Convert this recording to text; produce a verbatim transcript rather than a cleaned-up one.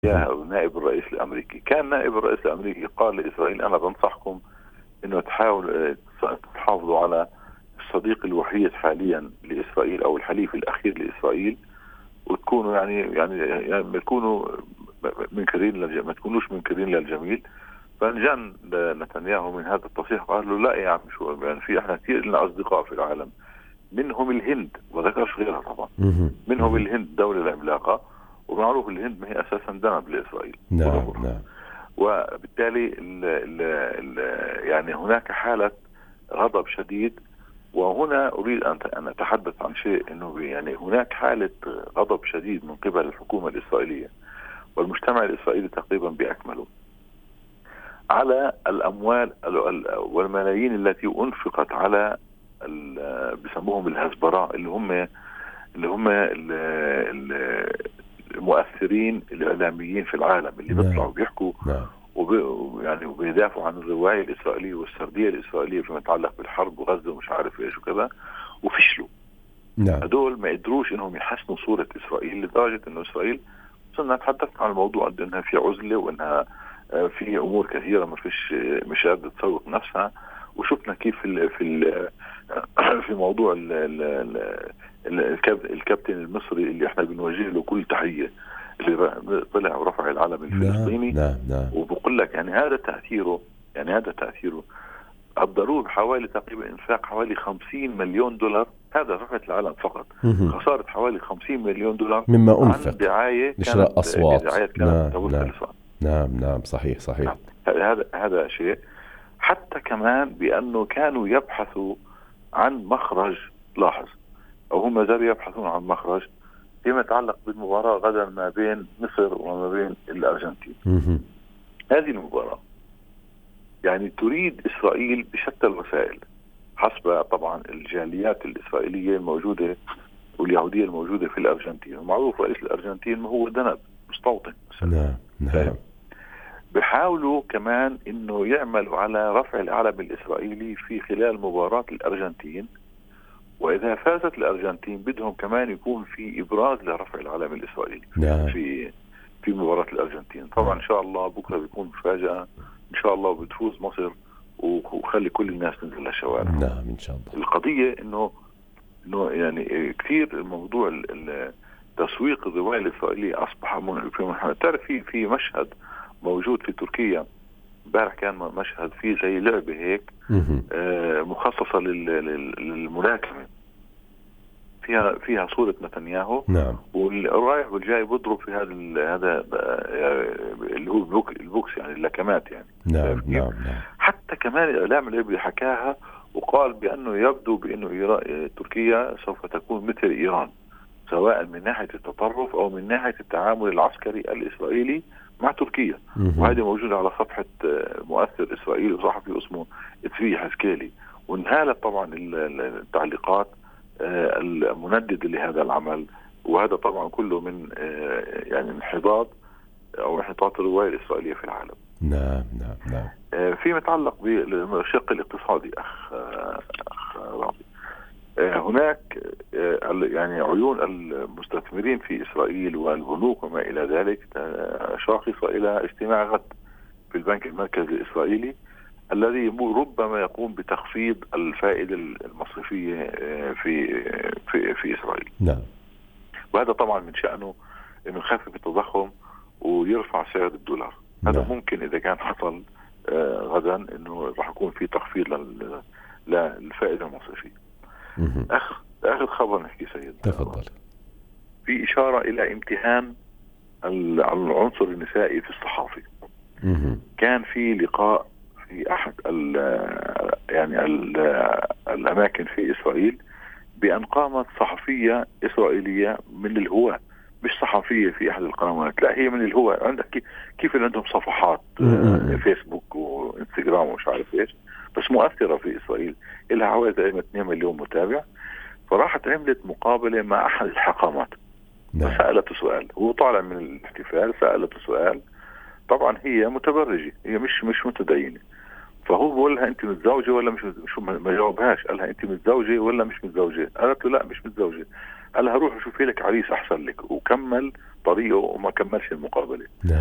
يا نائب الرئيس الأمريكي. كان نائب الرئيس الأمريكي قال لإسرائيل: أنا بنصحكم إنه تحاول تحافظوا على الصديق الوحيد حاليا لإسرائيل أو الحليف الأخير لإسرائيل، وتكونوا يعني يعني يعني ما تكونوا منكرين للجميل، ما تكونوش منكرين للجميل. فانجن نتنياهو من هذا التصريح، قال له: لا يا عم، شو يعني، في احنا كثير لنا أصدقاء في العالم، منهم الهند، وذكرش غيرها طبعا، منهم الهند دولة العملاقة، ومعروف الهند ما هي أساسا دنب لإسرائيل. نعم نعم. وبالتالي ال ال ال يعني هناك حالة غضب شديد. وهنا أريد أن أتحدث عن شيء، أنه يعني هناك حالة غضب شديد من قبل الحكومة الإسرائيلية والمجتمع الإسرائيلي تقريبا بأكمله على الأموال والملايين التي أنفقت على بسموهم الهزبراء، اللي هم اللي هم المؤثرين الإعلاميين في العالم، اللي بيطلعوا بيحكوا ويعني وبيدافعوا عن الرواية الإسرائيلية والسردية الإسرائيلية فيما يتعلق بالحرب وغزة ومش عارف إيش وكذا، وفشلوا. نعم. هدول ما قدروش إنهم يحسنوا صورة إسرائيل، لدرجة إنه إسرائيل صرنا نتحدث عن الموضوع قد إنها في عزلة، وإنها في أمور كثيرة ما فيش، مش قادرة تسوق نفسها. وشفنا كيف في ال في ال في موضوع ال ال الكابتن المصري اللي احنا بنوجه له كل تحية، اللي طلع ورفع العلم الفلسطيني. نعم نعم. وبقول لك يعني هذا تأثيره، يعني هذا تأثيره قدروه بحوالي تقريبا انفاق حوالي خمسين مليون دولار. هذا رفعت العلم فقط، خسارة حوالي خمسين مليون دولار مما أنفق عن دعاية لشراء أصوات. دعاية كانت نعم نعم. نعم نعم صحيح صحيح. هذا هذا شيء. حتى كمان بأنه كانوا يبحثوا عن مخرج، لاحظ، أو هم زالوا يبحثون عن مخرج فيما يتعلق بالمباراة غدا ما بين مصر وما بين الأرجنتين. هذه المباراة يعني تريد إسرائيل بشتى الوسائل، حسب طبعا الجاليات الإسرائيلية الموجودة واليهودية الموجودة في الأرجنتين. ومعروف رئيس الأرجنتين ما هو دنب، مستوطن. نعم نعم. بحاولوا كمان إنه يعملوا على رفع العلم الإسرائيلي في خلال مباراة الأرجنتين، وإذا فازت الأرجنتين بدهم كمان يكون في إبراز لرفع العلم الإسرائيلي نعم. في في مباراة الأرجنتين. طبعا إن شاء الله بكرة بيكون مفاجأة إن شاء الله، وبتفوز مصر وخلي كل الناس تنزل للشوارع. نعم إن شاء الله. القضية إنه إنه يعني كثير الموضوع تسويق الرواية الإسرائيلية أصبح في تعرف في في مشهد موجود في تركيا امبارح، كان مشهد فيه زي لعبة هيك آه مخصصة للملاكمة، فيها فيها صورة نتنياهو. نعم. والرايح والجاي بيضرب في هذا هذا اللي هو البوكس، يعني اللكمات يعني. نعم نعم نعم. حتى كمان الإعلام الليبي حكاها وقال بأنه يبدو بأنه تركيا سوف تكون مثل إيران، سواء من ناحية التطرف أو من ناحية التعامل العسكري الإسرائيلي مع تركيا. وهذه موجودة على صفحة مؤثر إسرائيلي وصحفي اسمه تفي حسكيلي. وانهالت طبعا التعليقات المنددة لهذا العمل، وهذا طبعا كله من يعني انحطاط أو انحطاط الرواية الإسرائيلية في العالم. نعم نعم نعم. في متعلق بالشق الاقتصادي أخ أخ رابي، هناك يعني عيون المستثمرين في إسرائيل والبنوك وما إلى ذلك شاخصة إلى اجتماع غد في البنك المركزي الإسرائيلي، الذي ربما يقوم بتخفيض الفائدة المصرفية في في في إسرائيل. نعم. وهذا طبعا من شأنه إنه يخفف التضخم ويرفع سعر الدولار. نعم. هذا ممكن إذا كان حصل غدا إنه راح يكون في تخفيض للفائدة المصرفية. أخ آخر خبر نحكي سيد. تفضل. في إشارة إلى امتهان العنصر النسائي في الصحافة. مه. كان في لقاء في أحد ال يعني ال الأماكن في إسرائيل بأن قامت صحفية إسرائيلية من الهواة، مش صحفية في أحد القنوات، لا هي من الهواة. عندك كيف عندهم صفحات مه. فيسبوك وإنستغرام ومش عارف إيش، بس مؤثرة في إسرائيل، إلها حوالي تقريبا اثنين مليون متابع. فراحت عملت مقابلة مع أحد الحكامات. نعم. فسألته سؤال، هو طالع من الاحتفال، سألته سؤال. طبعا هي متبرجة، هي مش مش متدينة. فهو بقول لها انت متزوجه ولا مش متزوجة؟ شو ما جاوبهاش، قال لها انت متزوجه ولا مش متزوجه؟ قالت له لا مش متزوجه. قال لها روح شوفي لك عريس احسن لك، وكمل طريقه وما كملش المقابله.